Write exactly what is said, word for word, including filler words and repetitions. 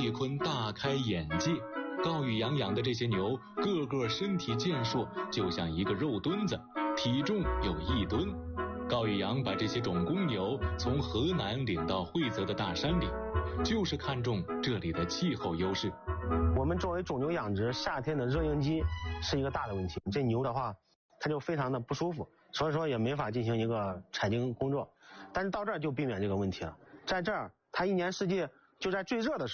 丽坤大开眼界，高宇阳养的这些牛个个身体健硕，就像一个肉墩子，体重有一吨。高宇阳把这些种公牛从河南领到惠泽的大山里，就是看中这里的气候优势。 我们作为种牛养殖，夏天的热应激是一个大的问题，这牛的话它就非常的不舒服，所以说也没法进行一个采精工作。但是到这儿就避免这个问题了，在这儿它一年四季就在最热的时候